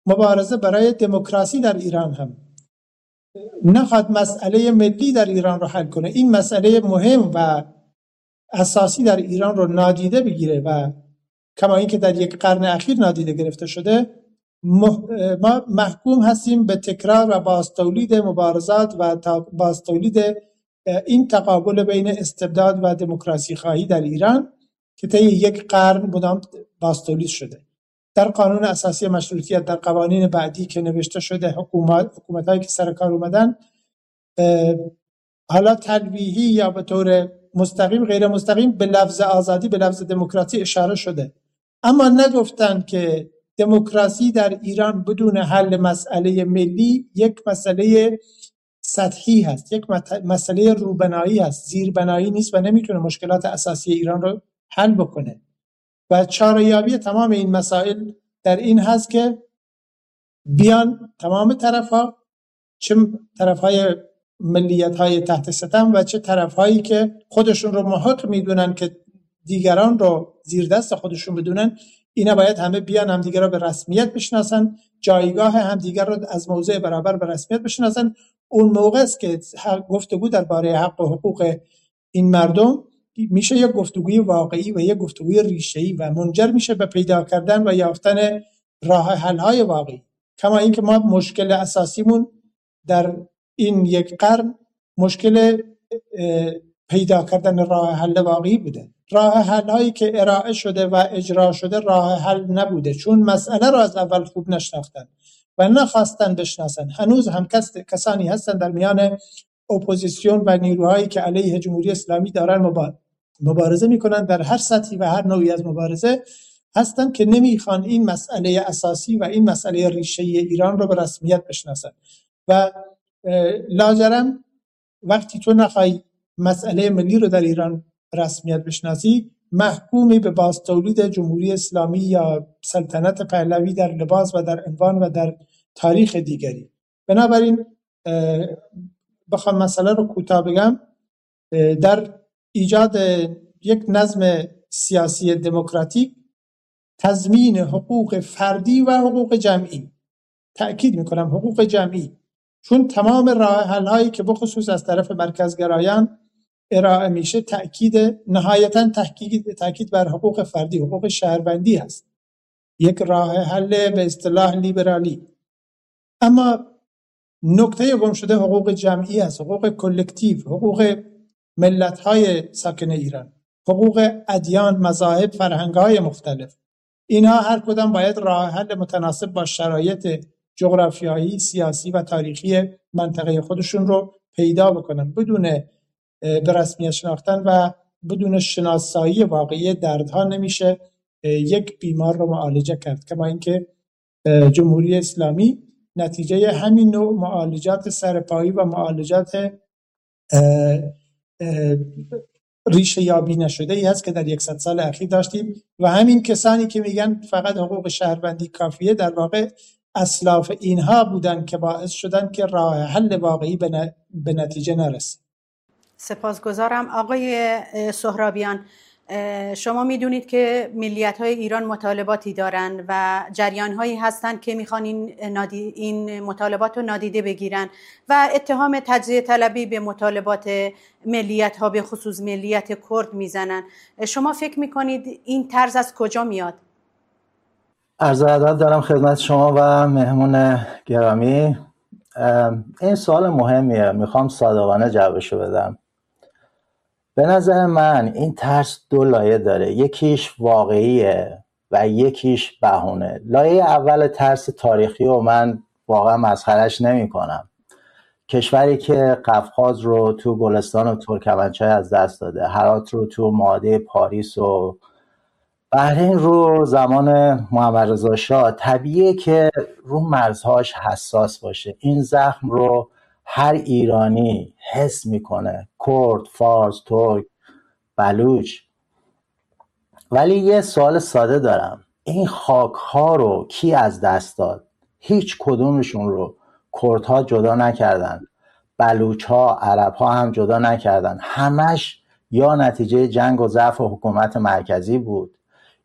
مبارزه برای دموکراسی در ایران هم نخواد مسئله ملی در ایران رو حل کنه، این مسئله مهم و اساسی در ایران رو نادیده بگیره و کما اینکه در یک قرن اخیر نادیده گرفته شده، ما محکوم هستیم به تکرار و بازتولید مبارزات و بازتولید این تقابل بین استبداد و دموکراسی خواهی در ایران که طی یک قرن مدام بازتولید شده. در قانون اساسی مشروطیت، در قوانین بعدی که نوشته شده، حکومت‌هایی که سر کار اومدن حالا تلویحی یا به طور مستقیم غیر مستقیم به لفظ آزادی، به لفظ دموکراسی اشاره شده، اما نگفتن که دموکراسی در ایران بدون حل مسئله ملی یک مسئله سطحی هست، یک مسئله روبنایی هست، زیربنایی نیست و نمیتونه مشکلات اساسی ایران رو حل بکنه. و چاره‌یابی تمام این مسائل در این هست که بیان تمام طرف‌ها، چه طرف‌های ملیت‌های تحت ستم و چه طرف‌هایی که خودشون رو محق میدونن که دیگران رو زیر دست خودشون بدونن، اینا باید همه بیان همدیگر رو به رسمیت بشناسن، جایگاه همدیگر رو از موضع برابر به رسمیت بشناسن. اون موقع است که گفتگو درباره حق و حقوق این مردم میشه یک گفتگوی واقعی و یک گفتگوی ریشه‌ای و منجر میشه به پیدا کردن و یافتن راه حل‌های واقعی. کما اینکه ما مشکل اساسیمون در این یک قرن مشکل پیدا کردن راه حل واقعی بوده. راه حل‌هایی که ارائه شده و اجرا شده راه حل نبوده، چون مسئله رو از اول خوب نشناختن و نخواستن بشناسن. هنوز هم کسانی هستن در میان اپوزیسیون و نیروهایی که علیه جمهوری اسلامی دارن مبارزه میکنن در هر سطحی و هر نوعی از مبارزه هستن که نمیخوان این مسئله اساسی و این مسئله ریشه‌ای ایران رو به رسمیت بشناسن. و لاجرم وقتی تو نخوای مسئله ملی رو در ایران رسمیت بشناسی، محکومی به بازتولید جمهوری اسلامی یا سلطنت پهلوی در لباس و در عنوان و در تاریخ دیگری. بنابراین بخوام مسئله رو کوتاه بگم، در ایجاد یک نظم سیاسی دموکراتیک، تضمین حقوق فردی و حقوق جمعی، تأکید میکنم حقوق جمعی، چون تمام راه حل هایی که بخصوص از طرف مرکزگرایان ارائه میشه نهایتاً تأکید بر حقوق فردی، حقوق شهروندی هست، یک راه حل به اصطلاح لیبرالی. اما نکته گم شده حقوق جمعی است، حقوق کلکتیو، حقوق ملت‌های ساکن ایران، حقوق ادیان، مذاهب، فرهنگ‌های مختلف. اینها هر کدام باید راه حل متناسب با شرایط جغرافیایی، سیاسی و تاریخی منطقه خودشون رو پیدا بکنن. بدون به رسمیت شناختن و بدون شناسایی واقعی دردها نمیشه یک بیمار رو معالجه کرد. کما اینکه جمهوری اسلامی نتیجه همین نوع معالجات سرپایی و معالجات ریشه یابی نشده ای هست که در 100 سال اخیر داشتیم و همین کسانی که میگن فقط حقوق شهروندی کافیه، در واقع اسلاف اینها بودن که باعث شدن که راه حل واقعی به نتیجه نرسه. سپاسگزارم. آقای سهرابیان، شما میدونید که ملیت‌های ایران مطالباتی دارن و جریان‌هایی هستن که میخوان این مطالبات رو نادیده بگیرن و اتهام تجزیه طلبی به مطالبات ملیت‌ها به خصوص ملیت کرد میزنن. شما فکر میکنید این طرز از کجا میاد؟ عرض ادب دارم خدمت شما و مهمون گرامی. این سوال مهمیه، میخوام صادقانه جوابشو بدم. به نظر من این ترس دو لایه داره، یکیش واقعیه و یکیش بهونه. لایه اول ترس تاریخی و من واقعا مسخرش نمی کنم. کشوری که قفقاز رو تو گلستان و ترکمنچای از دست داده، هرات رو تو معاهده پاریس و بحرین رو زمان محمد رضا شاه، طبیعیه که رو مرزهاش حساس باشه. این زخم رو هر ایرانی حس میکنه، کرد، فارس، ترک، بلوچ. ولی یه سوال ساده دارم، این خاک ها رو کی از دست داد؟ هیچ کدومشون رو کردها جدا نکردن، بلوچ ها، عرب ها هم جدا نکردن. همش یا نتیجه جنگ و ضعف حکومت مرکزی بود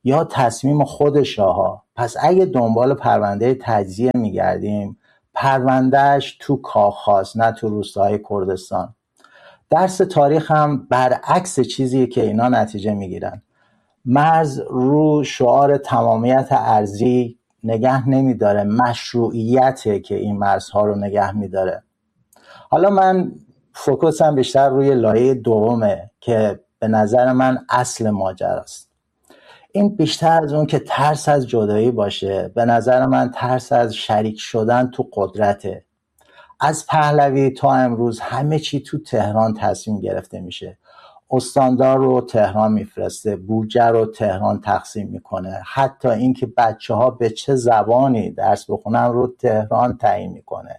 یا تصمیم خود شاه‌ها. پس اگه دنبال پرونده تجزیه میگردیم، پروندهش تو کاخ نه تو روستاهای کردستان. درس تاریخ هم برعکس چیزیه که اینا نتیجه میگیرن. مرز رو شعار تمامیت ارضی نگه نمیداره، مشروعیته که این مرزها رو نگه میداره. حالا من فوکوسم بیشتر روی لایه دومه که به نظر من اصل ماجراست. این بیشتر از اون که ترس از جدایی باشه، به نظر من ترس از شریک شدن تو قدرته. از پهلوی تا امروز همه چی تو تهران تصمیم گرفته میشه. استاندار رو تهران میفرسته، بودجه رو تهران تقسیم میکنه، حتی اینکه بچه‌ها به چه زبانی درس بخونن رو تهران تعیین میکنه.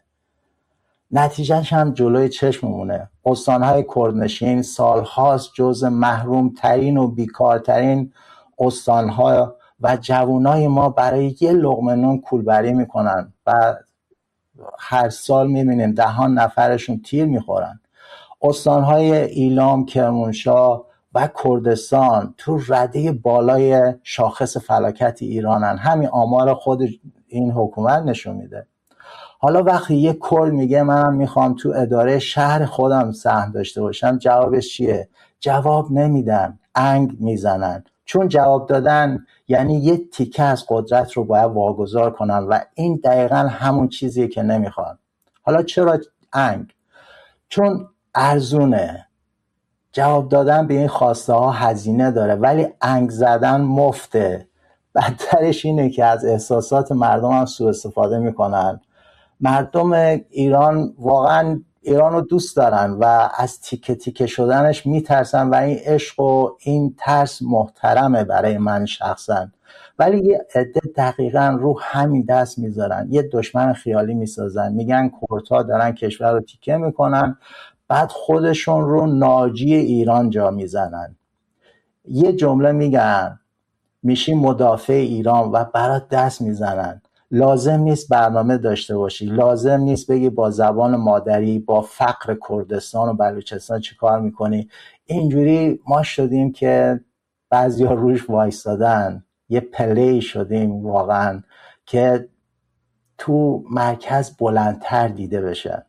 نتیجهش هم جلوی چشممونه. استانهای کردنشین سالهاست جز محروم ترین و بیکارترین استانها و جوانای ما برای یه لقمه نون کولبری میکنن و هر سال میبینیم 10 نفرشون تیر میخورن. استانهای ایلام، کرمانشاه و کردستان تو رده بالای شاخص فلاکت ایرانن. همین آمار خود این حکومت نشون میده. حالا وقتی یک کرد میگه من میخوام تو اداره شهر خودم سهم داشته باشم، جوابش چیه؟ جواب نمیدن، انگ میزنن. چون جواب دادن یعنی یه تیکه از قدرت رو باید واگذار کنن و این دقیقا همون چیزیه که نمیخوان. حالا چرا انگ؟ چون ارزونه. جواب دادن به این خواسته ها هزینه داره، ولی انگ زدن مفته. بدترش اینه که از احساسات مردم هم سوء استفاده میکنن. مردم ایران واقعا ایران رو دوست دارن و از تیکه تیکه شدنش میترسن و این عشق و این ترس محترمه برای من شخصا. ولی یه عده دقیقا رو همین دست میذارن، یه دشمن خیالی میسازن، میگن کردها دارن کشور رو تیکه میکنن، بعد خودشون رو ناجی ایران جا میزنن. یه جمله میگن میشی مدافع ایران و برات دست میزنن. لازم نیست برنامه داشته باشی، لازم نیست بگی با زبان مادری با فقر کردستان و بلوچستان چی کار میکنی. اینجوری ما شدیم که بعضی ها روش وایستادن، یه پلی شدیم واقعا که تو مرکز بلندتر دیده بشه.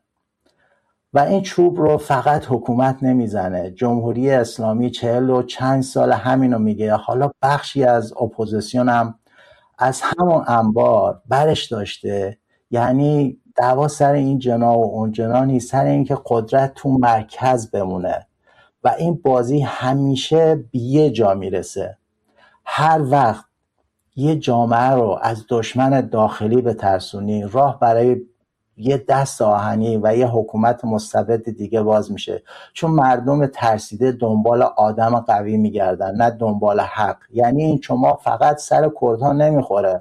و این چوب رو فقط حکومت نمیزنه. جمهوری اسلامی 40 و چند سال همینو میگه. حالا بخشی از اپوزیسیون هم از همون انبار برش داشته. یعنی دعوا سر این جنا و اون جنا نیست، سر این که قدرت تو مرکز بمونه و این بازی همیشه به یه جا میرسه. هر وقت یه جامعه رو از دشمن داخلی بترسونی، راه برای یه دست آهنی و یه حکومت مستبد دیگه باز میشه. چون مردم ترسیده دنبال آدم قوی میگردن، نه دنبال حق. یعنی این شما فقط سر کردها نمیخوره،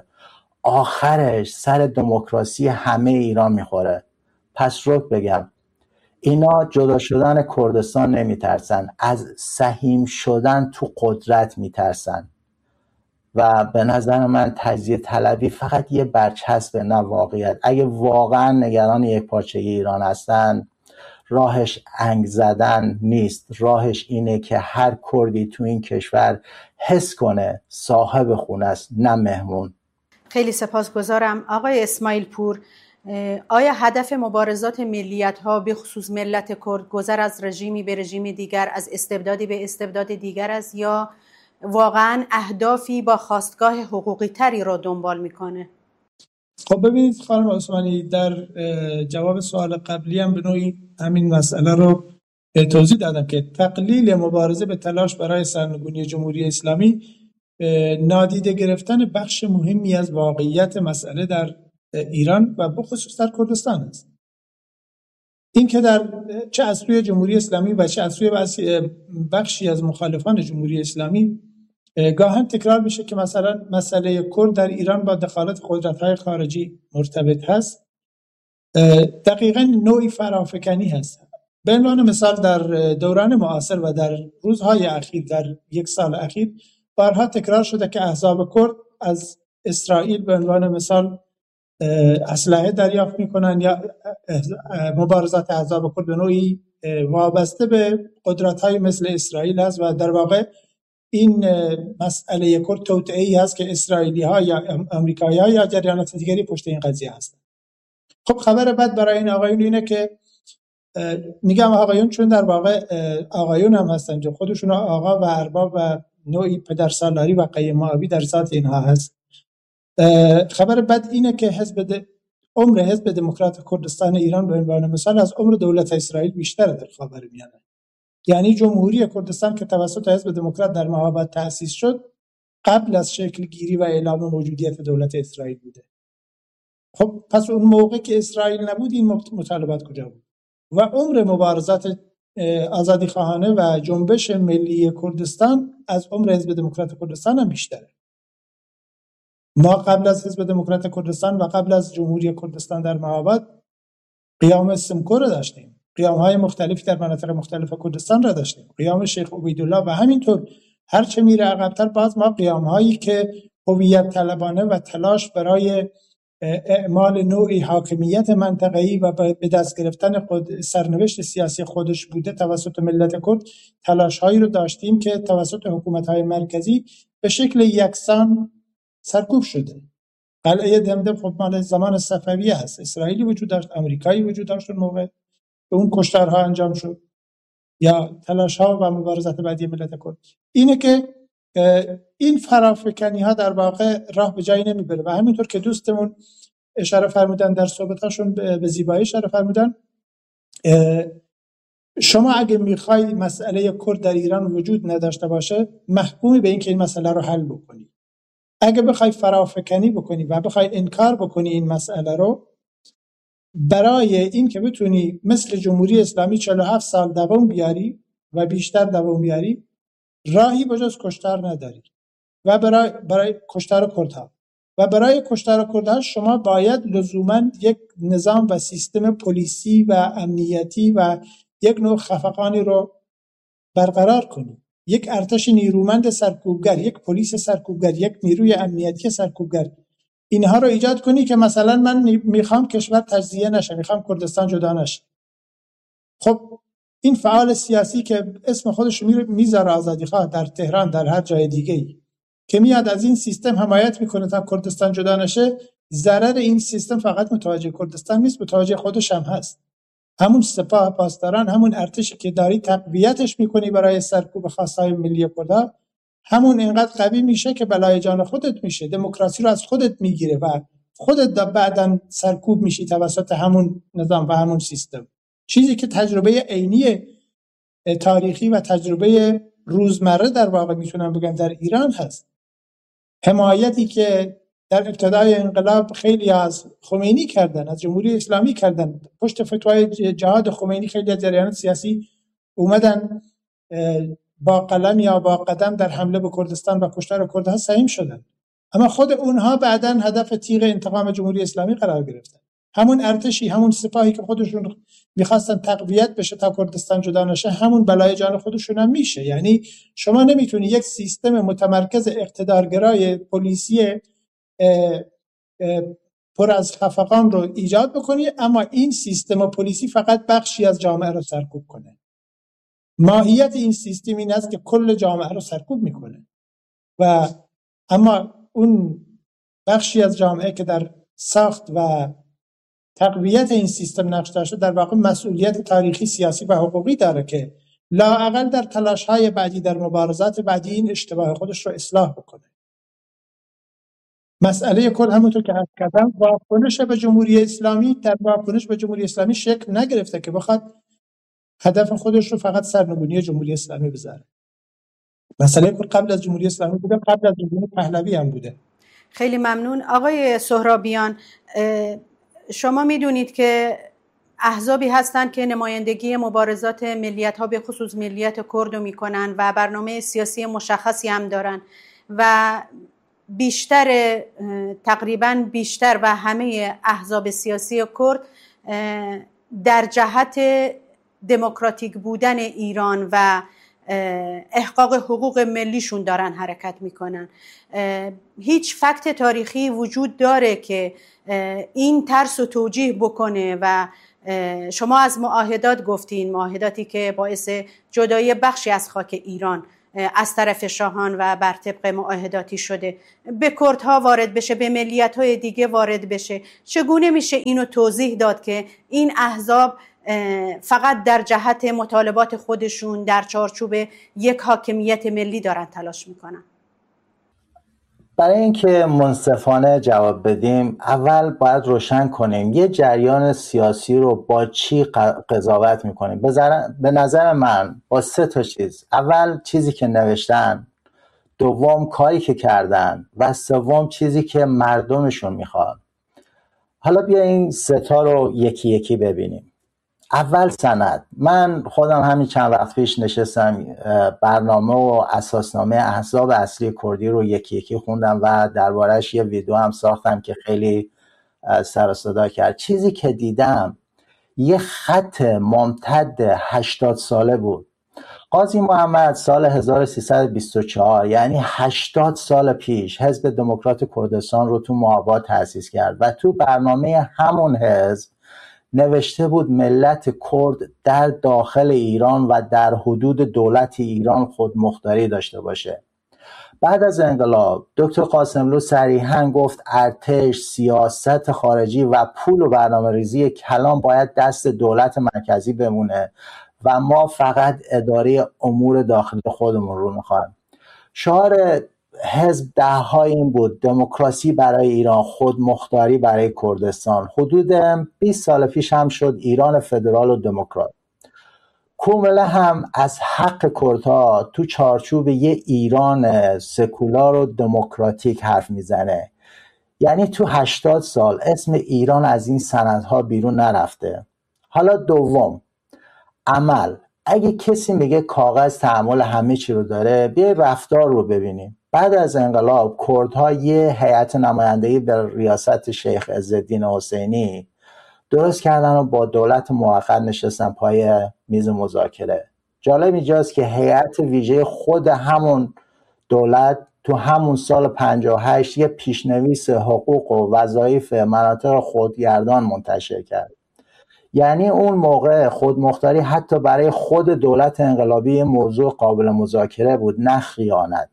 آخرش سر دموکراسی همه ایران میخوره. پس رو بگم اینا جدا شدن کردستان نمیترسن، از سهیم شدن تو قدرت میترسن. و به نظر من تجزیه طلبی فقط یه برچسب، نه واقعیت. اگه واقعا نگران یک پارچگی ایران هستن، راهش انگ زدن نیست، راهش اینه که هر کردی تو این کشور حس کنه صاحب خونه است، نه مهمون. خیلی سپاسگزارم آقای اسماعیل پور. آیا هدف مبارزات ملیت ها به خصوص ملت کرد گذر از رژیمی به رژیم دیگر، از استبدادی به استبداد دیگر است، یا واقعا اهدافی با خواستگاه حقوقی تری رو دنبال میکنه؟ خب ببینید خانم عثمانی، در جواب سوال قبلی هم به نوعی همین مسئله رو توضیح دادم که تقلیل مبارزه به تلاش برای سرنگونی جمهوری اسلامی نادیده گرفتن بخش مهمی از واقعیت مسئله در ایران و بخصوص در کردستان است. این که در چه از سوی جمهوری اسلامی و چه از سوی بخشی از مخالفان جمهوری اسلامی گاهن تکرار میشه که مثلا مسئله کرد در ایران با دخالت قدرت‌های خارجی مرتبط هست، دقیقاً نوعی فرافکنی هست. به عنوان مثال در دوران معاصر و در روزهای اخیر، در یک سال اخیر، بارها تکرار شده که احزاب کرد از اسرائیل به عنوان مثال اسلحه دریافت میکنن، یا مبارزات احزاب کرد به نوعی وابسته به قدرت‌های مثل اسرائیل هست و در واقع این مسئله کرد توطئه‌ای هست که اسرائیلی‌ها یا آمریکایی‌ها یا جریانات دیگری پشت این قضیه هستن. خب خبر بد برای این آقایون اینه که میگم آقایون چون در واقع آقایون هم هستن که خودشون آقا و ارباب و نوعی پدرسالاری و قیم‌آبی در ذات اینها هست. خبر بد اینه که عمر حزب دموکرات کردستان ایران به عنوان مثال از عمر دولت اسرائیل بیشتره در خاورمیانه. یعنی جمهوری کردستان که توسط حزب دموکرات در مهابت تأسیس شد قبل از شکل گیری و اعلام موجودیت دولت اسرائیل بوده. خب پس اون موقع که اسرائیل نبود این مطالبات کجا بود؟ و عمر مبارزات آزادی خواهانه و جنبش ملی کردستان از عمر حزب دموکرات کردستان هم بیشتره. ما قبل از حزب دموکرات کردستان و قبل از جمهوری کردستان در مهابت قیام سمکو رو داشتیم، قیام‌های مختلفی در مناطق مختلف کردستان را داشتیم، قیام شیخ عبیدالله و همینطور هر چه میره عقب‌تر باز ما قیام‌هایی که هویت طلبانه و تلاش برای اعمال نوعی حاکمیت منطقه‌ای و به دست گرفتن سرنوشت سیاسی خودش بوده توسط ملت کرد تلاش‌هایی رو داشتیم که توسط حکومت‌های مرکزی به شکل یکسان سرکوب شده. قلعه دمدم خب مال زمان صفویه هست، اسرائیلی وجود داشت، آمریکایی وجود داشت اون موقع به اون کشتارها انجام شد یا تلاش‌ها و مبارزات بعدی ملت کرد. اینه که این فرافکنی‌ها در واقع راه به جایی نمیبره و همینطور که دوستمون اشاره فرمودن در صحبتاشون به زیبایی اشاره فرمودن، شما اگه میخوای مسئله کرد در ایران وجود نداشته باشه محکومی به این که این مسئله رو حل بکنی. اگه بخوای فرافکنی بکنی و بخوای انکار بکنی این مسئله رو، برای این که بتونی مثل جمهوری اسلامی 47 سال دوام بیاری و بیشتر دوام بیاری، راهی بجز کشتار نداری و برای کشتار کردها و برای کشتار کردها شما باید لزوما یک نظام و سیستم پلیسی و امنیتی و یک نوع خفقانی رو برقرار کنی، یک ارتش نیرومند سرکوبگر، یک پلیس سرکوبگر، یک نیروی امنیتی سرکوبگر، اینها رو ایجاد کنی که مثلا من میخوام کشور تجزیه نشه، میخوام کردستان جدا نشه. خب این فعال سیاسی که اسم خودش میذاره آزادیخواه در تهران در هر جای دیگه‌ای که میاد از این سیستم حمایت میکنه تا کردستان جدا نشه، ضرر این سیستم فقط متوجه کردستان نیست، متوجه خودش هم هست. همون سپاه پاسداران، همون ارتشی که داری تقویتش میکنی برای سرکوب خواستهای ملی کردها، همون اینقدر قوی میشه که بلای جان خودت میشه، دموکراسی رو از خودت میگیره و خودت بعداً سرکوب میشی توسط همون نظام و همون سیستم. چیزی که تجربه عینی تاریخی و تجربه روزمره در واقع میتونم بگم در ایران هست. حمایتی که در ابتدای انقلاب خیلی از خمینی کردن، از جمهوری اسلامی کردن، پشت فتوای جهاد خمینی خیلی از جریانات سیاسی اومدن با قلم یا با قدم در حمله به کردستان و کشتار کردها سهیم شدن، اما خود اونها بعداً هدف تیغ انتقام جمهوری اسلامی قرار گرفتن. همون ارتشی، همون سپاهی که خودشون میخواستن تقویت بشه تا کردستان جدا نشه، همون بلای جان خودشون هم میشه. یعنی شما نمیتونی یک سیستم متمرکز اقتدارگرای پلیسی پر از خفقان رو ایجاد بکنی اما این سیستم پلیسی فقط بخشی از جامعه رو سرکوب کنه. ماهیت این سیستم این است که کل جامعه رو سرکوب میکنه و اما اون بخشی از جامعه که در ساخت و تقویت این سیستم نقش داشته در واقع مسئولیت تاریخی، سیاسی و حقوقی داره که لااقل در تلاش‌های بعدی، در مبارزات بعدی این اشتباه خودش رو اصلاح بکنه. مسئله کل همونطور که حرف کردم واکنش به جمهوری اسلامی در واکنش به جمهوری اسلامی شکل نگرفته که بخواد هدف خودش رو فقط سرنگونی جمهوری اسلامی بذاره. مسئله کل قبل از جمهوری اسلامی بوده، قبل از جمهوری پهلوی هم بوده. خیلی ممنون آقای سهرابیان. شما میدونید که احزابی هستند که نمایندگی مبارزات ملیت‌ها به خصوص ملیت کرد رو میکنن و برنامه سیاسی مشخصی هم دارن و تقریبا بیشتر و همه احزاب سیاسی کرد در جهت دموکراتیک بودن ایران و احقاق حقوق ملیشون دارن حرکت میکنن. هیچ فکت تاریخی وجود داره که این ترس رو توجیه بکنه و شما از معاهدات گفتین، معاهداتی که باعث جدایی بخشی از خاک ایران از طرف شاهان و بر طبق معاهداتی شده به کردها وارد بشه، به ملیت‌های دیگه وارد بشه. چگونه میشه اینو توضیح داد که این احزاب فقط در جهت مطالبات خودشون در چارچوب یک حاکمیت ملی دارن تلاش میکنن؟ برای اینکه منصفانه جواب بدیم، اول باید روشن کنیم یه جریان سیاسی رو با چی قضاوت میکنیم. به نظر من با 3 تا چیز: اول چیزی که نوشتن، دوم کاری که کردن و سوم چیزی که مردمشون میخواد. حالا بیا این 3 تا رو یکی یکی ببینیم. اول سند. من خودم همین چند وقت پیش نشستم برنامه و اساسنامه احزاب اصلی کردی رو یکی یکی خوندم و درباره‌اش یه ویدیو هم ساختم که خیلی سر و صدا کرد. چیزی که دیدم یه خط ممتد 80 ساله بود. قاضی محمد سال 1324 یعنی 80 سال پیش حزب دموکرات کردستان رو تو مآباد تأسیس کرد و تو برنامه همون حزب نوشته بود ملت کرد در داخل ایران و در حدود دولت ایران خودمختاری داشته باشه. بعد از انقلاب دکتر قاسملو صریحاً گفت ارتش، سیاست خارجی و پول و برنامه ریزی کلان باید دست دولت مرکزی بمونه و ما فقط اداره امور داخلی خودمون رو میخوایم. شعار حزب ده‌ها این بود: دموکراسی برای ایران، خودمختاری برای کردستان. حدود 20 سال پیش هم شد ایران فدرال و دموکرات. کومله هم از حق کردها تو چارچوب یه ایران سکولار و دموکراتیک حرف میزنه. یعنی تو 80 سال اسم ایران از این سندها بیرون نرفته. حالا دوم، عمل. اگه کسی میگه کاغذ تحمل همه چی رو داره، بیا رفتار رو ببینیم. بعد از انقلاب کردها یه هیئت نمایندگی به ریاست شیخ عزالدین حسینی درست کردن و با دولت موقت نشستن پای میز مذاکره. جالب اینجاست که هیئت ویژه خود همون دولت تو همون سال 58 یه پیشنویس حقوق و وظایف مناطق خودگردان منتشر کرد. یعنی اون موقع خودمختاری حتی برای خود دولت انقلابی موضوع قابل مذاکره بود، نه خیانت.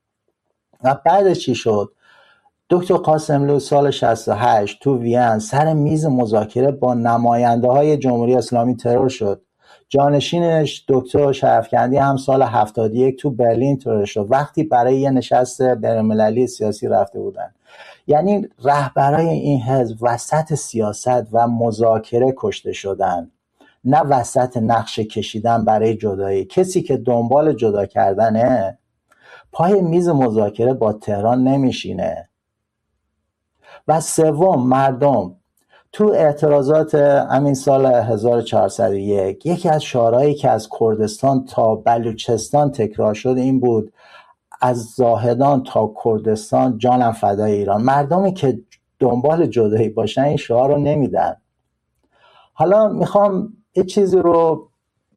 و بعد چی شد؟ دکتر قاسملو سال 68 تو وین سر میز مذاکره با نماینده های جمهوری اسلامی ترور شد. جانشینش دکتر شرفکندی هم سال 71 تو برلین ترور شد وقتی برای یه نشست بین‌المللی سیاسی رفته بودن. یعنی رهبرای این حزب وسط سیاست و مذاکره کشته شدن، نه وسط نقشه کشیدن برای جدایی. کسی که دنبال جدا کردنه پای میز مذاکره با تهران نمیشینه. و سوم، مردم. تو اعتراضات همین سال 1401 یکی از شعارهایی که از کردستان تا بلوچستان تکرار شد این بود: از زاهدان تا کردستان جانم فدای ایران. مردمی که دنبال جدایی باشن این شعار رو نمیدن. حالا میخوام یه چیزی رو،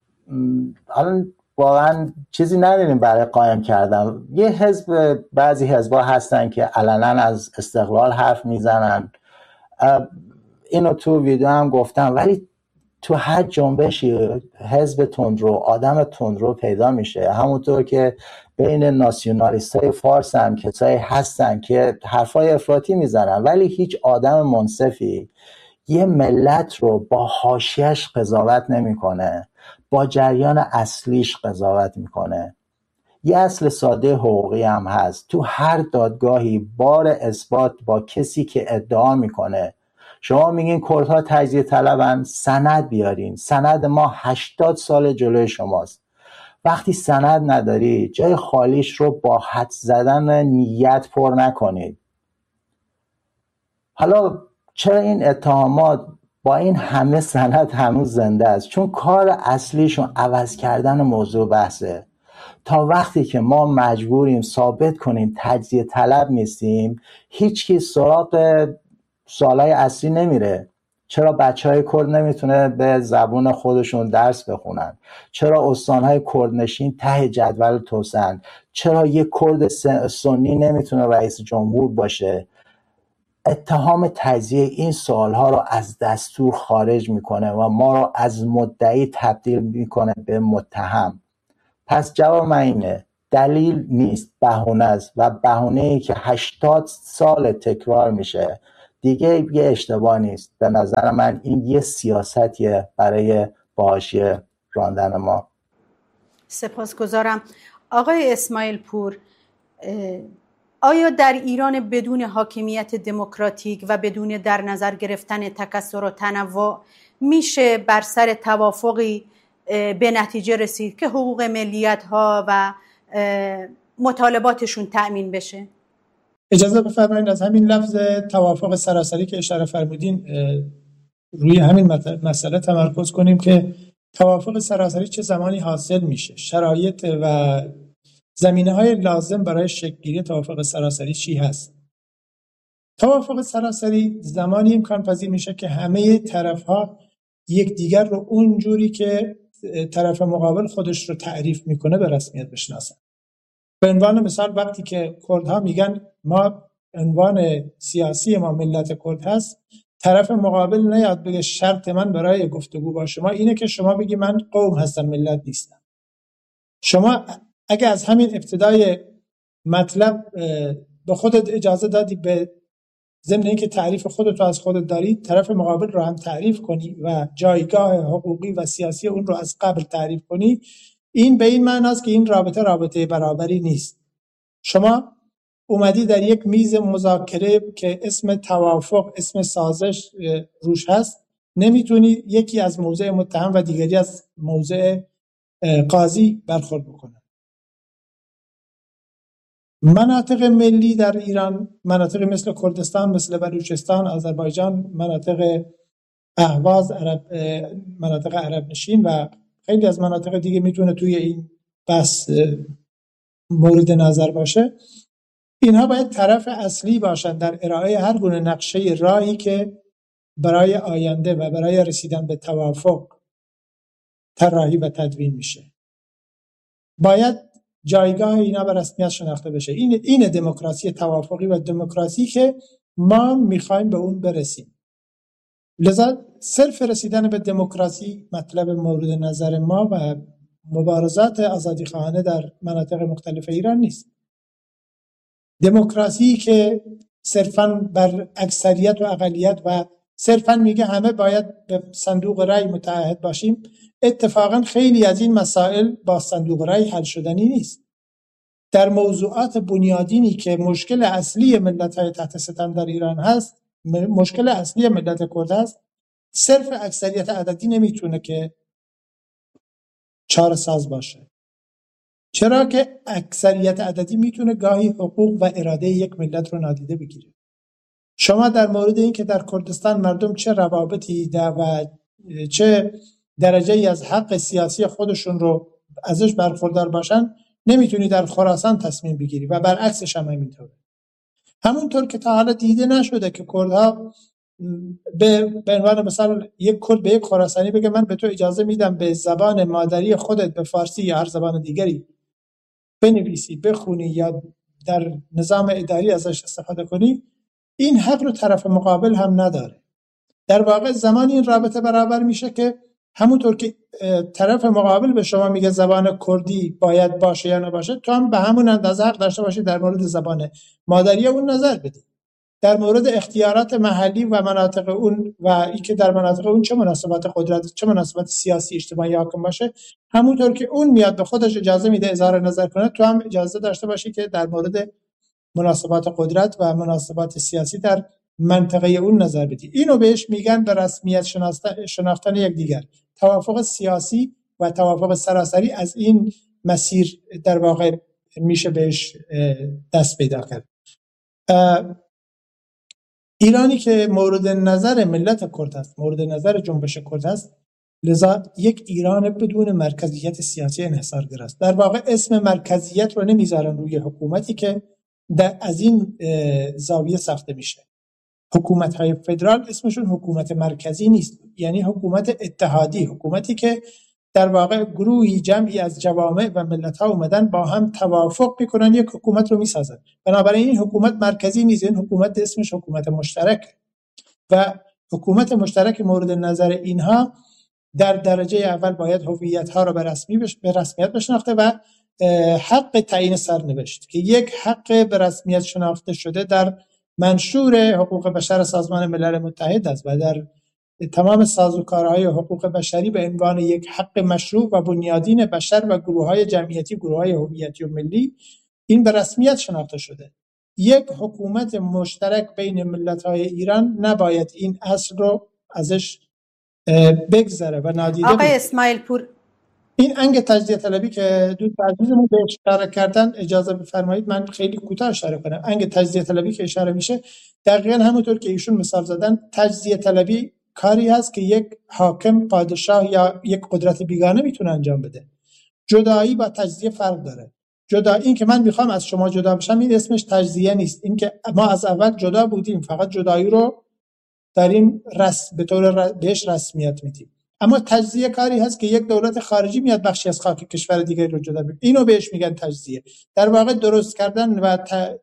حالا واقعا چیزی نداریم برای قایم کردن. یه حزب، بعضی حزب‌ها هستن که علنا از استقلال حرف میزنن، اینو تو ویدیو هم گفتم، ولی تو هر جنبشی حزب تندرو، آدم تندرو پیدا میشه. همونطور که بین ناسیونالیست های فارس هم کسایی هستن که حرفای افراطی میزنن، ولی هیچ آدم منصفی یه ملت رو با حاشیه‌اش قضاوت نمیکنه، با جریان اصلیش قضاوت میکنه. یه اصل ساده حقوقی هم هست: تو هر دادگاهی بار اثبات با کسی که ادعا میکنه. شما میگین کردها تجزیه طلبن، سند بیارین. سند ما 80 سال جلوی شماست. وقتی سند نداری جای خالیش رو با حدس زدن نیت پر نکنید. حالا چرا این اتهامات با این همه سند هنوز زنده است؟ چون کار اصلیشون عوض کردن موضوع بحثه. تا وقتی که ما مجبوریم ثابت کنیم تجزیه طلب نیستیم، هیچکی سراغ سوالای اصلی نمیره. چرا بچهای کرد نمیتونه به زبون خودشون درس بخونن؟ چرا استانهای کردنشین ته جدول توسن؟ چرا یک کرد سنی نمیتونه رئیس جمهور باشه؟ اتهام تجزیه این سوالها رو از دستور خارج میکنه و ما رو از مدعی تبدیل میکنه به متهم. پس جواب من اینه: دلیل نیست، بهونه است و بهونه‌ای که 80 سال تکرار میشه دیگه اشتباه نیست. به نظر من این یه سیاستیه برای به حاشیه راندن ما. سپاسگزارم. آقای اسماعیل پور، آیا در ایران بدون حاکمیت دموکراتیک و بدون در نظر گرفتن تکثر و تنوع میشه بر سر توافقی به نتیجه رسید که حقوق ملیت ها و مطالباتشون تأمین بشه؟ اجازه بفرمایید از همین لفظ توافق سراسری که اشاره فرمودین روی همین مسئله تمرکز کنیم که توافق سراسری چه زمانی حاصل میشه، شرایط و زمینه‌های لازم برای شکل‌گیری توافق سراسری چی هست. توافق سراسری زمانی امکان پذیر میشه که همه طرف‌ها یکدیگر رو اونجوری که طرف مقابل خودش رو تعریف میکنه به رسمیت بشناسن. به عنوان مثال وقتی که کردها میگن ما عنوان سیاسی ما ملت کرد هست، طرف مقابل نیاد بگه شرط من برای گفتگو با شما اینه که شما بگی من قوم هستم ملت نیستم. شما اگه از همین ابتدای مطلب به خودت اجازه دادی به ضمن اینکه تعریف خودت از خودت داری، طرف مقابل رو هم تعریف کنی و جایگاه حقوقی و سیاسی اون رو از قبل تعریف کنی، این به این معنی است که این رابطه برابری نیست. شما اومدی در یک میز مذاکره که اسم توافق، اسم سازش روش هست، نمیتونی یکی از موضع متهم و دیگری از موضع قاضی برخورد بکنه. مناطق ملی در ایران، مناطق مثل کردستان، مثل بلوچستان، آذربایجان، مناطق اهواز، مناطق عرب نشین و خیلی از مناطق دیگه میتونه توی این بحث مورد نظر باشه. اینها باید طرف اصلی باشن در ارائه هر گونه نقشه راهی که برای آینده و برای رسیدن به توافق طراحی و تدوین میشه. باید جایگاه اینا به رسمیت شناخته بشه. این دموکراسی توافقی و دموکراسی که ما میخوایم به اون برسیم. لذا صرف رسیدن به دموکراسی مطلب مورد نظر ما و مبارزات آزادیخواهانه در مناطق مختلف ایران نیست. دموکراسی که صرفاً بر اکثریت و اقلیت و صرفاً میگه همه باید به صندوق رای متعهد باشیم، اتفاقاً خیلی از این مسائل با صندوق رای حل شدنی نیست. در موضوعات بنیادینی که مشکل اصلی ملت‌های تحت ستم در ایران هست، مشکل اصلی ملت کرد هست، صرف اکثریت عددی نمیتونه که چاره ساز باشه. چرا که اکثریت عددی میتونه گاهی حقوق و اراده یک ملت رو نادیده بگیره. شما در مورد این که در کردستان مردم چه روابطی و چه درجه‌ای از حق سیاسی خودشون رو ازش برخوردار باشن نمیتونی در خراسان تصمیم بگیری و برعکسش هم همینطوره. همونطور که تا حالا دیده نشده که کردها به عنوان مثلا یک کرد به یک خراسانی بگه من به تو اجازه میدم به زبان مادری خودت، به فارسی یا هر زبان دیگری بنویسی، بخونی یا در نظام اداری ازش استفاده کنی، این حق رو طرف مقابل هم نداره. در واقع زمانی این رابطه برابر میشه که همونطور که طرف مقابل به شما میگه زبان کردی باید باشه یا نباشه، تو هم به همون اندازه حق داشته باشی در مورد زبان مادری اون نظر بدی. در مورد اختیارات محلی و مناطق اون و اینکه در مناطق اون چه مناسبات قدرت، چه مناسبات سیاسی اجتماعی حاکم باشه، همونطور که اون میاد به خودش اجازه میده اظهار نظر کنه، تو هم اجازه داشته باشی که در مورد مناسبات قدرت و مناسبات سیاسی در منطقه اون نظر بدی. اینو بهش میگن به رسمیت شناختن یکدیگر. توافق سیاسی و توافق سراسری از این مسیر در واقع میشه بهش دست پیدا کرد. ایرانی که مورد نظر ملت کرد است، مورد نظر جنبش کرد است، لذا یک ایران بدون مرکزیت سیاسی انحصارگر است. در واقع اسم مرکزیت رو نمیذارن روی حکومتی که از این زاویه ساخته میشه. حکومت‌های فدرال اسمشون حکومت مرکزی نیست، یعنی حکومت اتحادی، حکومتی که در واقع گروهی جمعی از جوامع و ملت‌ها اومدن با هم توافق میکنن یک حکومت رو میسازن. بنابراین این حکومت مرکزی نیست، این حکومت اسمش حکومت مشترک و حکومت مشترک مورد نظر اینها در درجه اول باید هویت‌ها را به رسمیت بشناخته و حق تعیین سرنوشت که یک حق به رسمیت شناخته شده در منشور حقوق بشر سازمان ملل متحد است و در تمام سازوکارهای حقوق بشری به عنوان یک حق مشروع و بنیادین بشر و گروه‌های جمعیتی، گروه‌های هویتی و ملی این به رسمیت شناخته شده. یک حکومت مشترک بین ملت‌های ایران نباید این اصل رو ازش بگذره و نادیده آقای اسماعیل پور، این انگ تجزیه طلبی که دوست عزیزمون به اشاره کردن اجازه بفرمایید من خیلی کوتاه اشاره کنم. انگ تجزیه طلبی که اشاره میشه دقیقاً همونطور که ایشون مثال زدن، تجزیه طلبی کاری هست که یک حاکم، پادشاه یا یک قدرت بیگانه میتونه انجام بده. جدایی با تجزیه فرق داره. جدا این که من میخوام از شما جدا بشم این اسمش تجزیه نیست. این که ما از اول جدا بودیم فقط جدایی رو داریم به طور بهش رسمیت میدیم. اما تجزیه کاری هست که یک دولت خارجی میاد بخشی از خاک کشور دیگه رو جدا میکنه. اینو بهش میگن تجزیه. در واقع درست کردن و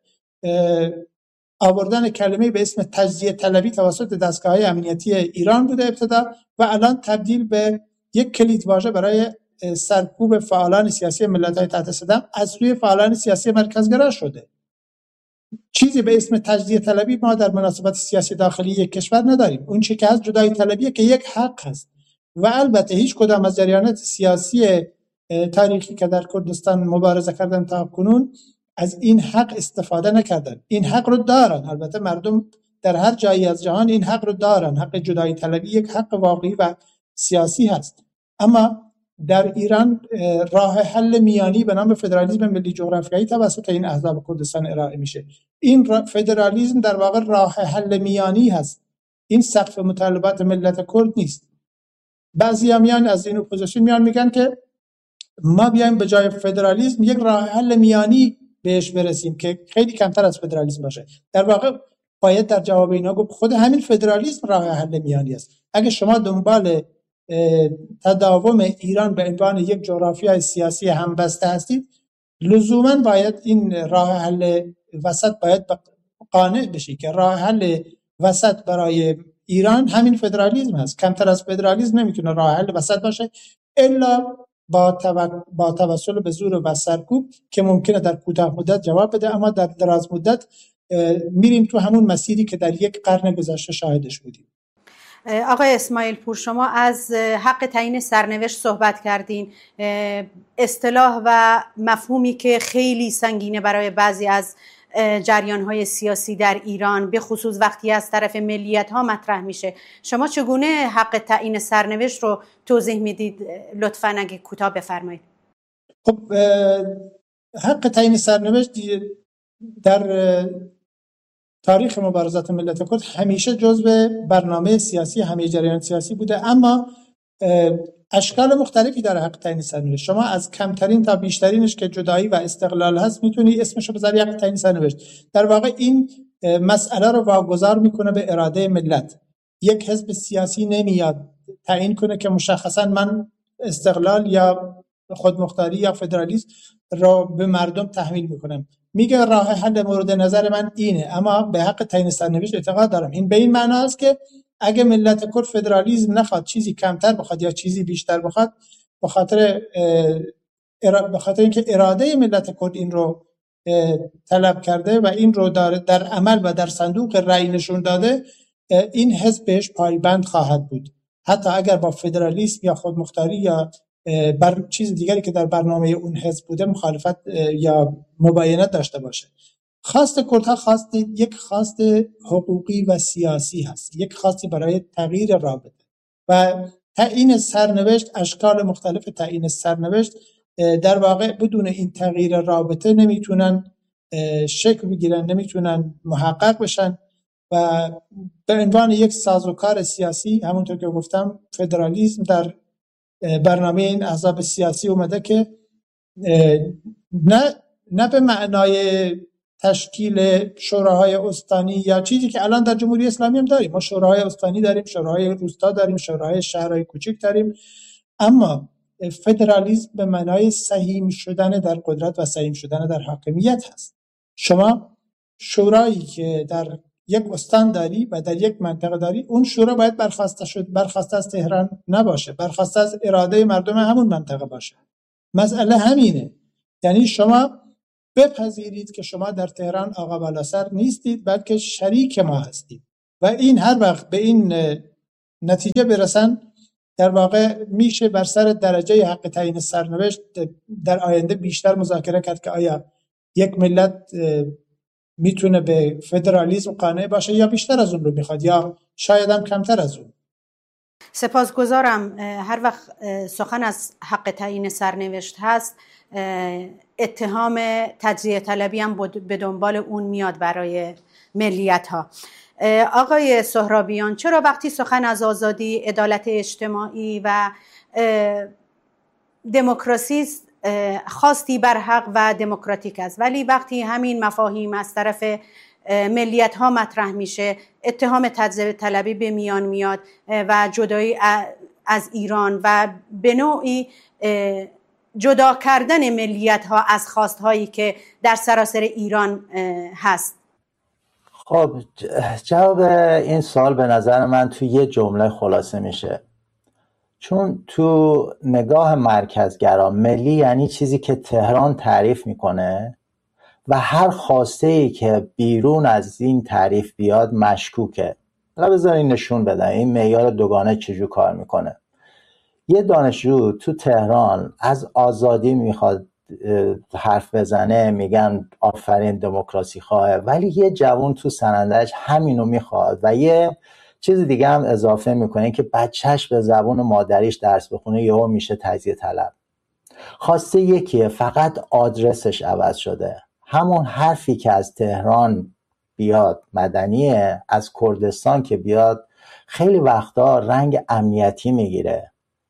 آوردن کلمه به اسم تجزیه طلبی توسط دستگاه‌های امنیتی ایران بوده ابتدا و الان تبدیل به یک کلیدواژه برای سرکوب فعالان سیاسی ملت‌های تحت صدام از سوی فعالان سیاسی مرکزگرا شده. چیزی به اسم تجزیه طلبی ما در مناسبات سیاسی داخلی یک کشور نداریم. اون چیزی که از جدایی طلبیه که یک حق هست و البته هیچ کدام از جریانات سیاسی تاریخی که در کردستان مبارزه کردن تا کنون از این حق استفاده نکردن. این حق رو دارن، البته مردم در هر جایی از جهان این حق رو دارن. حق جدایی طلبی یک حق واقعی و سیاسی هست، اما در ایران راه حل میانی به نام فدرالیسم ملی جغرافیایی توسط این احزاب کردستان ارائه میشه. این فدرالیسم در واقع راه حل میانی هست، این سقف مطالبات ملت کرد نیست. بعضی میان از این اپوزیسیون میان میگن که ما بیایم به جای فدرالیسم یک راه حل میانی بهش برسیم که خیلی کمتر از فدرالیسم باشه. در واقع باید در جواب اینا گفت خود همین فدرالیسم راه حل میانی است. اگه شما دنبال تداوم ایران به عنوان یک جغرافیای سیاسی همبسته هستید، لزوما باید این راه حل وسط باید قانع بشی که راه حل وسط برای ایران همین فدرالیسم هست. کمتر از فدرالیسم نمیتونه راه حل وسط باشه الا با توسل به زور و سرکوب که ممکنه در کوتاه مدت جواب بده، اما در دراز مدت میریم تو همون مسیری که در یک قرن گذشته شاهدش بودیم. آقای اسماعیل پور، شما از حق تعیین سرنوشت صحبت کردین، اصطلاح و مفهومی که خیلی سنگینه برای بعضی از جریان‌های سیاسی در ایران، به خصوص وقتی از طرف ملیت‌ها مطرح میشه. شما چگونه حق تعیین سرنوشت رو توضیح میدید؟ لطفاً اگه کوتاه بفرمایید. خب حق تعیین سرنوشت در تاریخ مبارزات ملت کرد همیشه جزو برنامه سیاسی همه جریان سیاسی بوده، اما اشکال مختلفی داره حق تعیین سرنوشت. شما از کمترین تا بیشترینش که جدایی و استقلال هست میتونی اسمشو بذاری حق تعیین سرنوشت. در واقع این مسئله رو واگذار میکنه به اراده ملت. یک حزب سیاسی نمیاد تعیین کنه که مشخصا من استقلال یا خودمختاری یا فدرالیسم را به مردم تحمیل میکنم. میگه راه حل مورد نظر من اینه، اما به حق تعیین سرنوشت اعتقاد دارم. این به این معنا است که اگه ملت کرد فدرالیسم نخواد، چیزی کمتر بخواد یا چیزی بیشتر بخواد، به خاطر اینکه اراده ملت کرد این رو طلب کرده و این رو در عمل و در صندوق رأی نشون داده، این حزب بهش پایبند خواهد بود، حتی اگر با فدرالیسم یا خودمختاری یا بر چیز دیگری که در برنامه اون حزب بوده مخالفت یا مباینت داشته باشه. خواست کردها یک خواست حقوقی و سیاسی هست، یک خواستی برای تغییر رابطه و تعیین سرنوشت. اشکال مختلف تعیین سرنوشت در واقع بدون این تغییر رابطه نمیتونن شکل بگیرن، نمیتونن محقق بشن و به عنوان یک سازوکار سیاسی، همونطور که گفتم فدرالیسم در برنامه این احزاب سیاسی اومده که نه به معنای تشکیل شوراهای استانی یا چیزی که الان در جمهوری اسلامی هم داریم. ما شوراهای استانی داریم، شوراهای روستا داریم، شوراهای شهرهای کوچک داریم، اما فدرالیسم به معنای سهیم شدن در قدرت و سهیم شدن در حاکمیت هست. شما شورایی که در یک استان داری و در یک منطقه داری، اون شورا باید برخواسته از تهران نباشه، برخواسته از اراده مردم همون منطقه باشه. مسئله همینه. یعنی شما بپذیرید که شما در تهران آقا بالا سر نیستید، بلکه شریک ما هستید و این هر وقت به این نتیجه برسن، در واقع میشه بر سر درجه حق تعیین سرنوشت در آینده بیشتر مذاکره کرد که آیا یک ملت میتونه به فدرالیسم قانع باشه یا بیشتر از اون رو میخواد یا شاید هم کمتر از اون. سپاسگزارم. هر وقت سخن از حق تعیین سرنوشت هست، اتهام تجزیه طلبی هم به دنبال اون میاد برای ملیت ها. آقای سهرابیان، چرا وقتی سخن از آزادی، عدالت اجتماعی و دموکراسی خواستی بر حق و دموکراتیک است، ولی وقتی همین مفاهیم از طرف ملیت ها مطرح میشه، اتهام تجزیه طلبی به میان میاد و جدایی از ایران و به نوعی جدا کردن ملیت ها از خواست هایی که در سراسر ایران هست؟ خب جواب این سوال به نظر من تو یه جمله خلاصه میشه. چون تو نگاه مرکزگرا ملی یعنی چیزی که تهران تعریف میکنه و هر خواسته‌ای که بیرون از این تعریف بیاد مشکوکه. حالا بذارین نشون بدم این معیار دوگانه چجور کار میکنه. یه دانشجو تو تهران از آزادی میخواد حرف بزنه، میگن آفرین دموکراسی خواه، ولی یه جوان تو سنندج همینو میخواد و یه چیز دیگه هم اضافه میکنه که بچهش به زبون مادریش درس بخونه یهو میشه تجزیه طلب. خواسته یکیه، فقط آدرسش عوض شده. همون حرفی که از تهران بیاد مدنیه، از کردستان که بیاد خیلی وقتا رنگ امنیتی میگیره.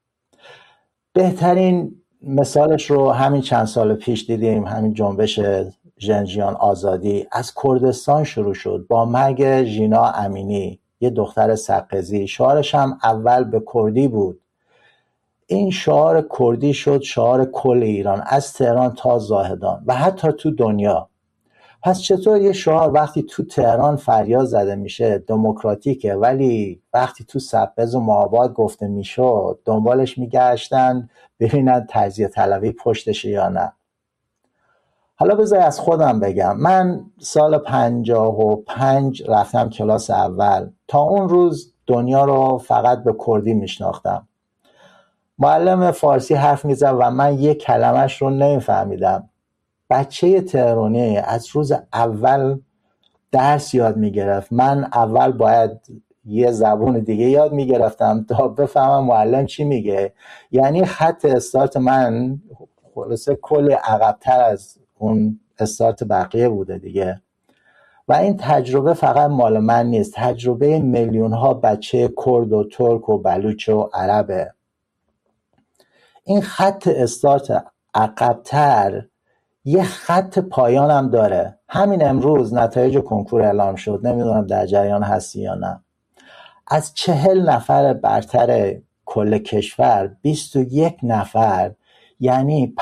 بهترین مثالش رو همین چند سال پیش دیدیم، همین جنبش ژنجیان آزادی از کردستان شروع شد با مرگ ژینا امینی، یه دختر سقزی. شعارش هم اول به کردی بود. این شعار کردی شد شعار کل ایران، از تهران تا زاهدان و حتی تو دنیا. پس چطور یه شعار وقتی تو تهران فریاد زده میشه دموکراتیکه، ولی وقتی تو سبز و مآباد گفته میشد دنبالش میگشتن ببینن تجزیه طلبی پشتشه یا نه؟ حالا بذار از خودم بگم. من سال 55 رفتم کلاس اول. تا اون روز دنیا رو فقط به کردی میشناختم. معلم فارسی حرف میزد و من یک کلمش رو نمیفهمیدم. بچه تهرانی از روز اول درس یاد میگرفت. من اول باید یه زبون دیگه یاد میگرفتم تا بفهمم معلم چی میگه. یعنی خط استارت من خلاصه کل عقب‌تر از اون استارت بقیه بوده دیگه. و این تجربه فقط مال من نیست، تجربه میلیون ها بچه کرد و ترک و بلوچ و عربه. این خط استارت عقب‌تر یه خط پایان هم داره. همین امروز نتایج کنکور اعلام شد، نمیدونم در جریان هستی یا نه. از 40 نفر برتر کل کشور 21 نفر یعنی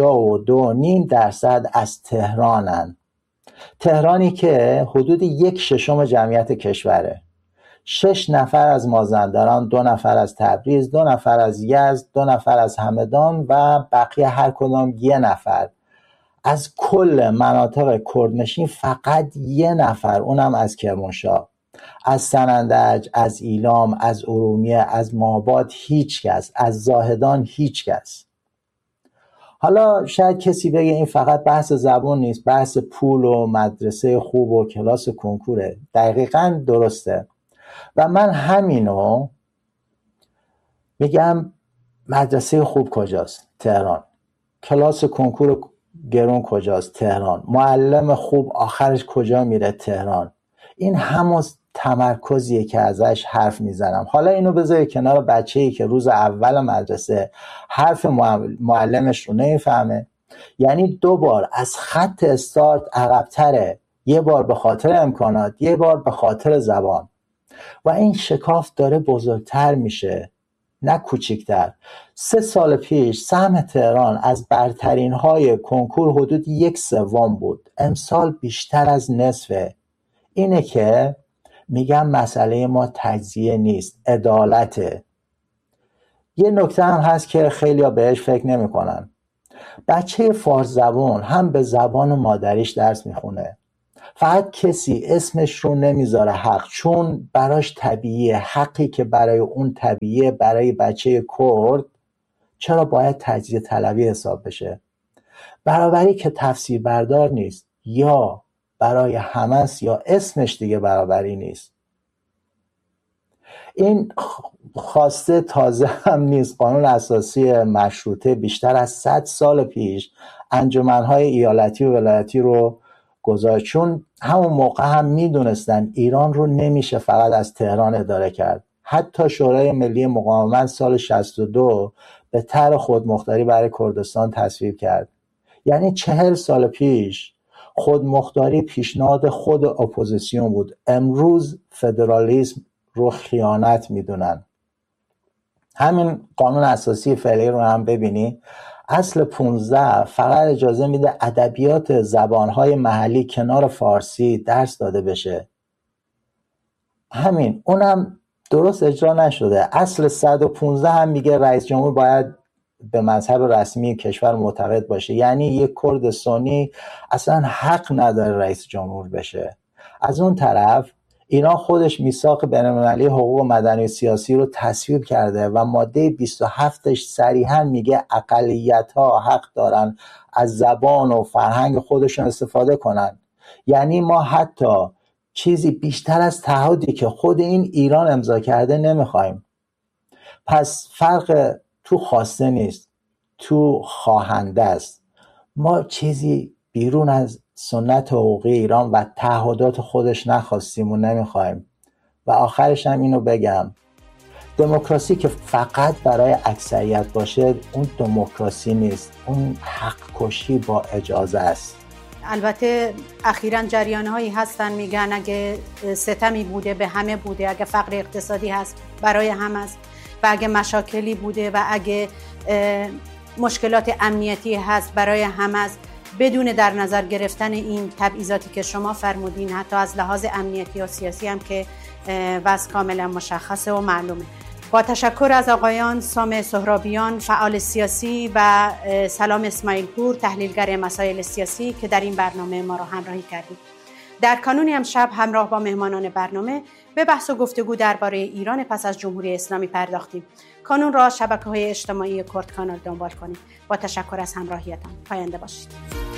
52.5% از تهرانن. تهرانی که حدود 1/6 جمعیت کشوره. 6 نفر از مازندران، 2 نفر از تبریز، 2 نفر از یزد، 2 نفر از همدان و بقیه هر کدام 1 نفر. از کل مناطق کردنشین فقط 1 نفر، اونم از کرمانشاه. از سنندج، از ایلام، از ارومیه، از ماباد هیچ کس، از زاهدان هیچ کس. حالا شاید کسی بگه این فقط بحث زبان نیست، بحث پول و مدرسه خوب و کلاس کنکوره. دقیقاً درسته و من همینو میگم. مدرسه خوب کجاست؟ تهران. کلاس کنکور گرون کجاست؟ تهران. معلم خوب آخرش کجا میره؟ تهران. این همون تمرکزیه که ازش حرف میزنم. حالا اینو بذاری کنار بچه‌ای که روز اول مدرسه حرف معلمش رو نمیفهمه، یعنی 2 بار از خط استارت عقب‌تره. 1 بار به خاطر امکانات، 1 بار به خاطر زبان. و این شکاف داره بزرگتر میشه نه کوچکتر. 3 سال پیش سهم تهران از برترین های کنکور حدود 1/3 بود. امسال بیشتر از نصفه. اینه که میگم مسئله ما تجزیه نیست، عدالته. یه نکته هم هست که خیلی ها بهش فکر نمی کنن. بچه فارس زبان هم به زبان مادریش درس میخونه، فقط کسی اسمش رو نمیذاره حق، چون براش طبیعیه. حقی که برای اون طبیعیه برای بچه کرد چرا باید تجزیه طلبی حساب بشه؟ برابری که تفسیر بردار نیست، یا برای همه است یا اسمش دیگه برابری نیست. این خواسته تازه هم نیست. قانون اساسی مشروطه بیشتر از 100 سال پیش انجمنهای ایالتی و ولایتی رو گذاشت، چون همون موقع هم میدونستن ایران رو نمیشه فقط از تهران اداره کرد. حتی شورای ملی مقاومت سال 62 به طرح خودمختاری برای کردستان تصویب کرد. یعنی 40 سال پیش خودمختاری پیشنهاد خود اپوزیسیون بود. امروز فدرالیسم رو خیانت میدونن. همین قانون اساسی فعلی رو هم ببینی، اصل 15 فقط اجازه میده ادبیات زبانهای محلی کنار فارسی درس داده بشه. همین، اونم درست اجرا نشده. اصل 115 هم میگه رئیس جمهور باید به مذهب رسمی کشور معتقد باشه. یعنی یک کرد سنی اصلا حق نداره رئیس جمهور بشه. از اون طرف ایران خودش میثاق بین‌المللی حقوق مدنی و سیاسی رو تصویب کرده و ماده 27ش صریحا میگه اقلیت‌ها حق دارن از زبان و فرهنگ خودشون استفاده کنن. یعنی ما حتی چیزی بیشتر از تعهدی که خود این ایران امضا کرده نمیخوایم. پس فرق تو خواسته نیست، تو خواهنده است. ما چیزی بیرون از سنت حقوقی ایران و تعهدات خودش نخواستیم و نمیخوایم. و آخرش هم اینو بگم، دموکراسی که فقط برای اکثریت باشه اون دموکراسی نیست، اون حق کشی با اجازه است. البته اخیراً جریان‌هایی هستن میگن اگه ستمی بوده به همه بوده، اگه فقر اقتصادی هست برای هم است و اگه مشاکلی بوده و اگه مشکلات امنیتی هست برای هم است، بدون در نظر گرفتن این تبعیضاتی که شما فرمودین، حتی از لحاظ امنیتی و سیاسی هم که وضع کاملا مشخصه و معلومه. با تشکر از آقایان سامح سهرابیان، فعال سیاسی، و سلام اسماعیل پور، تحلیلگر مسائل سیاسی که در این برنامه ما را همراهی کردید. در کانونی امشب همراه با مهمانان برنامه به بحث و گفتگو درباره ایران پس از جمهوری اسلامی پرداختیم. کانون را شبکه‌های اجتماعی کرد کانال دنبال کنید. با تشکر از همراهیتان. پاینده باشید.